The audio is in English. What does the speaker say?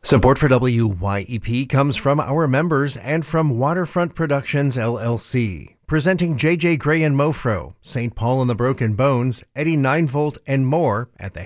Support for WYEP comes from our members and from Waterfront Productions, LLC, presenting J.J. Gray and Mofro, St. Paul and the Broken Bones, Eddie 9 Volt, and more at the